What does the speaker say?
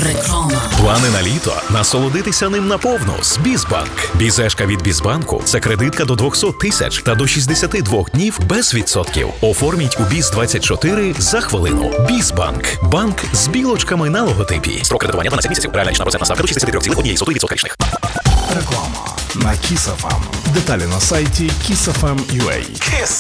Реклама. Плани на літо? Насолодитися ним наповну з Бізбанк. Бізешка від Бізбанку – це кредитка до 200 тисяч та до 62 днів без відсотків. Оформіть у Біз-24 за хвилину. Бізбанк. Банк з білочками на логотипі. Строк кредитування 12 місяців. Реальна річна процентна ставка до 63,1% річних. Реклама на Kiss FM. Деталі на сайті kissfm.ua.